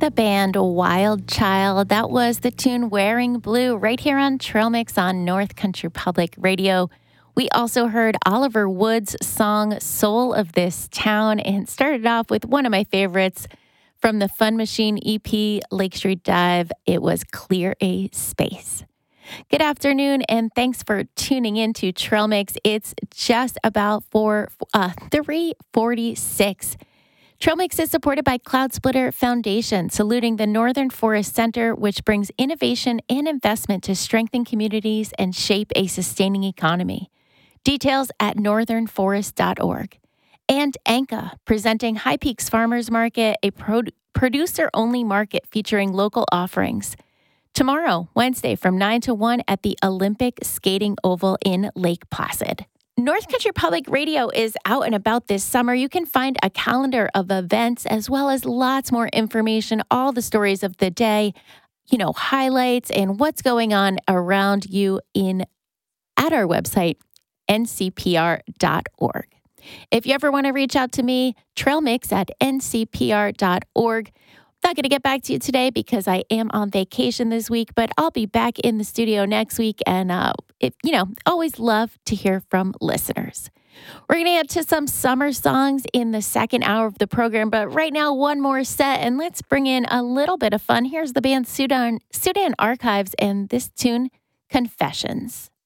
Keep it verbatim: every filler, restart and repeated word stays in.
the band Wild Child. That was the tune Wearing Blue right here on Trail Mix on North Country Public Radio. We also heard Oliver Wood's song Soul of This Town and started off with one of my favorites from the Fun Machine E P, Lake Street Dive. It was Clear a Space. Good afternoon, and thanks for tuning in to Trail Mix. It's just about four, uh, three forty-six. Trail Mix is supported by Cloud Splitter Foundation, saluting the Northern Forest Center, which brings innovation and investment to strengthen communities and shape a sustaining economy. Details at northern forest dot org. And Anka, presenting High Peaks Farmers Market, a pro- producer-only market featuring local offerings. Tomorrow, Wednesday, from nine to one at the Olympic Skating Oval in Lake Placid. North Country Public Radio is out and about this summer. You can find a calendar of events as well as lots more information, all the stories of the day, you know, highlights and what's going on around you in at our website, N C P R dot org. If you ever want to reach out to me, trailmix at N C P R dot org. Not going to get back to you today because I am on vacation this week, but I'll be back in the studio next week. And, uh, if, you know, always love to hear from listeners. We're going to get to some summer songs in the second hour of the program, but right now, one more set, and let's bring in a little bit of fun. Here's the band Sudan, Sudan Archives and this tune, Confessions.